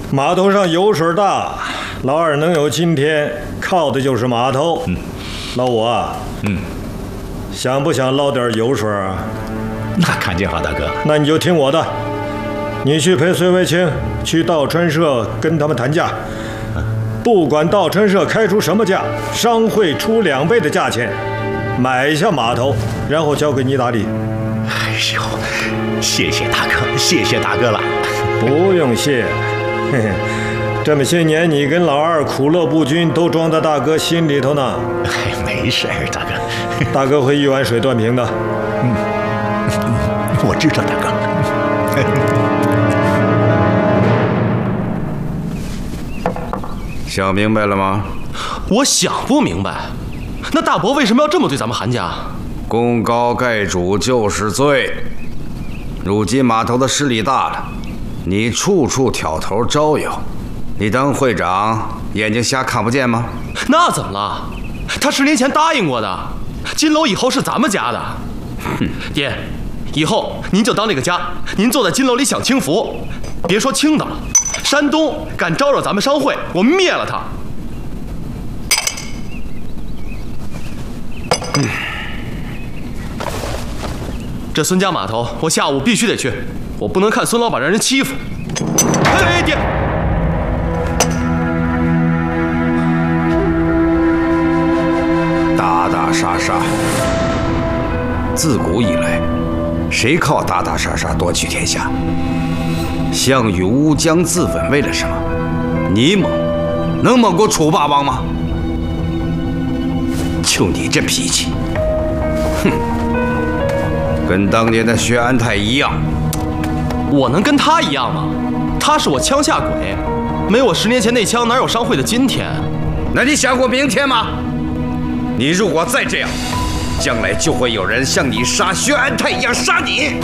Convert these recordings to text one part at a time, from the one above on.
码头上油水大，老二能有今天，靠的就是码头。老五啊，想不想捞点油水啊？ 那看见好，大哥。 那你就听我的，你去陪隋卫青去稻川社跟他们谈价，不管稻川社开出什么价，商会出2倍的价钱，买下码头，然后交给你打理。 哎呦，谢谢大哥，谢谢大哥了。 不用谢，嘿嘿，这么些年你跟老二苦乐不均，都装在大哥心里头呢。 哎，没事儿，大哥。 大哥会一碗水断平的。 我知道，大哥。 想明白了吗？ 我想不明白，那大伯为什么要这么对咱们韩家？ 功高盖主就是罪。如今码头的势力大了，你处处挑头招摇，你当会长眼睛瞎看不见吗？ 那怎么了？他10年前答应过的，金楼以后是咱们家的。爹，以后您就当这个家，您坐在金楼里享清福。别说青岛了，山东敢招惹咱们商会，我们灭了他。这孙家码头，我下午必须得去，我不能看孙老板让人欺负。哎，爹！ 打打杀杀，自古以来，谁靠打打杀杀夺取天下？项羽乌江自刎为了什么？你猛，能猛过楚霸王吗？就你这脾气，哼！跟当年的薛安泰一样。 我能跟他一样吗？他是我枪下鬼，没我10年前那枪，哪有商会的今天？ 那你想过明天吗？你如果再这样，将来就会有人像你杀薛安泰一样杀你。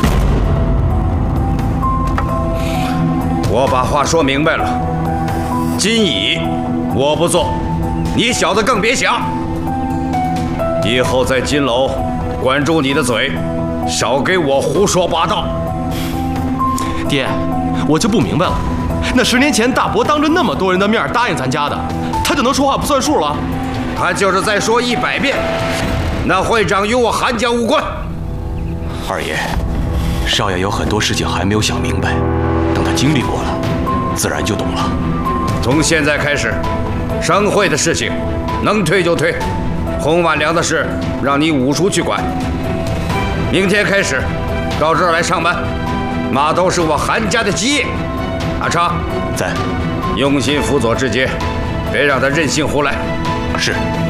我把话说明白了，金乙我不做，你小子更别想。以后在金楼管住你的嘴，少给我胡说八道。 爹，我就不明白了，那10年前大伯当着那么多人的面答应咱家的，他就能说话不算数了？ 他就是再说100遍，那会长与我韩家无关。 二爷，少爷有很多事情还没有想明白，等他经历过了，自然就懂了。 从现在开始，商会的事情能退就退，洪万良的事让你五叔去管。明天开始到这儿来上班，码头是我韩家的基业。阿昌在， 用心辅佐志杰，别让他任性胡来。 是。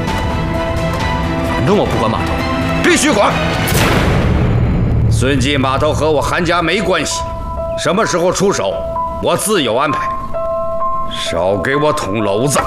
反正我不管码头， 必须管。孙记码头和我韩家没关系，什么时候出手，我自有安排。少给我捅娄子！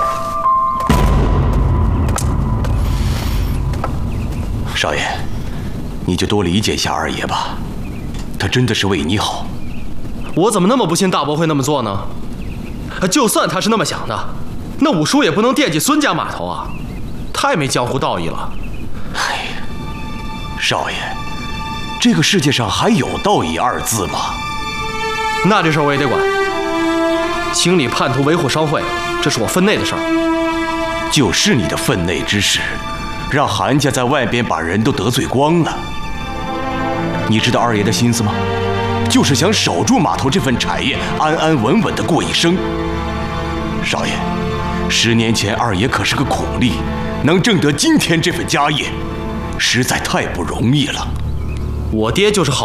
少爷，你就多理解一下二爷吧，他真的是为你好。 我怎么那么不信大伯会那么做呢？就算他是那么想的，那五叔也不能惦记孙家码头啊，太没江湖道义了。 哎，少爷，这个世界上还有道义2字吗？ 那这事儿我也得管，清理叛徒，维护商会，这是我分内的事儿。 就是你的分内之事，让韩家在外边把人都得罪光了。你知道二爷的心思吗？就是想守住码头这份产业，安安稳稳地过一生。少爷，10年前二爷可是个苦力，能挣得今天这份家业，实在太不容易了。 我爹就是好。